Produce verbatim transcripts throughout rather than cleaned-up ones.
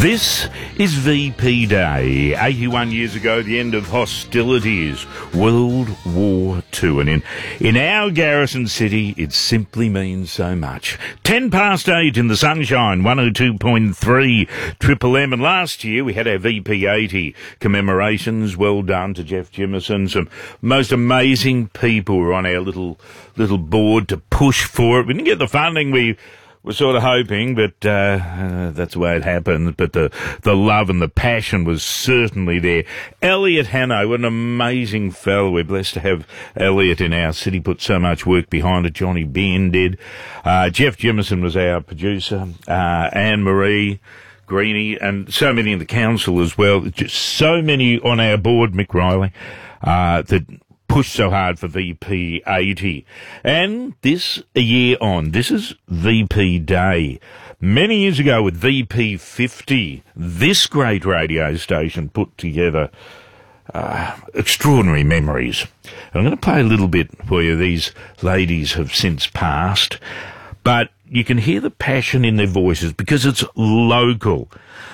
This is V P Day. eighty-one years ago, the end of hostilities, World War Two. And in, in our garrison city, it simply means so much. Ten past eight in the sunshine, one oh two point three Triple M. And last year, we had our V P eighty commemorations. Well done to Jeff Jimison. Some most amazing people were on our little, little board to push for it. We didn't get the funding we We're sort of hoping, but uh, uh, that's the way it happened. But the the love and the passion was certainly there. Elliot Hanno, what an amazing fellow. We're blessed to have Elliot in our city, put so much work behind it. Johnny Bean did. Uh, Jeff Jimison was our producer. Uh, Anne-Marie Greenie, and so many in the council as well. Just so many on our board, Mick Riley, uh, that pushed so hard for V P eighty. And this, a year on, this is V P Day. Many years ago with V P fifty, this great radio station put together uh, extraordinary memories. And I'm going to play a little bit for you. These ladies have since passed, but you can hear the passion in their voices because it's local.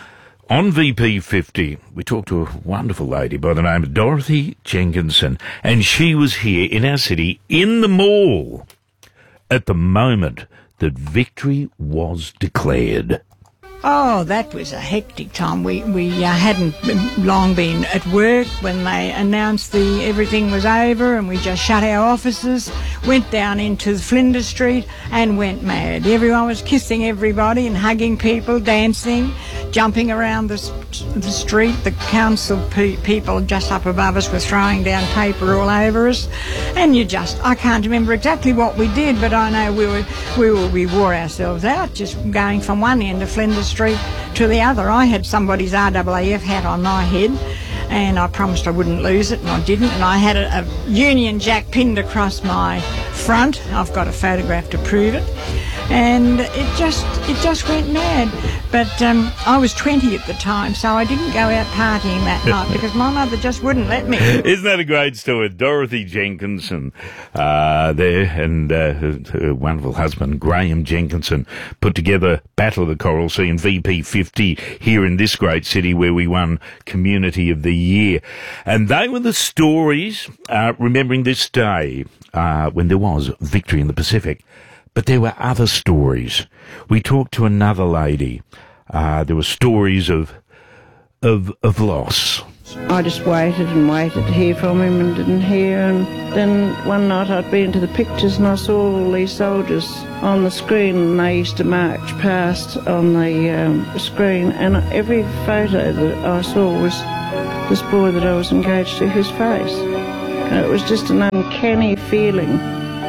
On V P fifty, we talked to a wonderful lady by the name of Dorothy Jenkinson, and she was here in our city, in the mall, at the moment that victory was declared. Oh, that was a hectic time. We we uh, hadn't long been at work when they announced the everything was over, and we just shut our offices, went down into Flinders Street and went mad. Everyone was kissing everybody and hugging people, dancing, jumping around the, the street. The council pe- people just up above us were throwing down paper all over us, and you just, I can't remember exactly what we did, but I know we were we were we wore ourselves out, just going from one end of Flinders Street to the other. I had somebody's R A A F hat on my head, and I promised I wouldn't lose it, and I didn't. And I had a, a Union Jack pinned across my front. I've got a photograph to prove it. And it just it just went mad. But um, I was twenty at the time, so I didn't go out partying that night because my mother just wouldn't let me. Isn't that a great story? Dorothy Jenkinson uh, there, and uh, her, her wonderful husband, Graham Jenkinson, put together Battle of the Coral Sea and V P fifty here in this great city where we won Community of the Year. And they were the stories, uh, remembering this day uh, when there was victory in the Pacific. But there were other stories. We talked to another lady. Uh, there were stories of, of, of loss. I just waited and waited to hear from him and didn't hear. And then one night I'd been to the pictures and I saw all these soldiers on the screen, and they used to march past on the um, screen. And every photo that I saw was this boy that I was engaged to, his face. And it was just an uncanny feeling.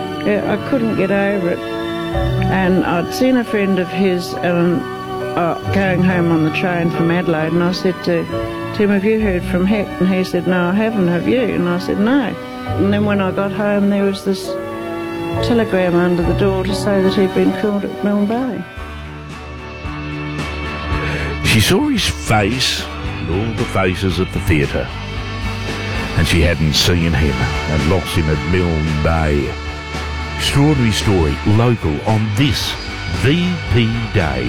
I couldn't get over it. And I'd seen a friend of his um, uh, going home on the train from Adelaide, and I said to Tim, have you heard from Heck? And he said, no, I haven't, have you? And I said, no. And then when I got home, there was this telegram under the door to say that he'd been killed at Milne Bay. She saw his face, and all the faces at the theatre, and she hadn't seen him and lost him at Milne Bay. Extraordinary story, local, on this V P Day.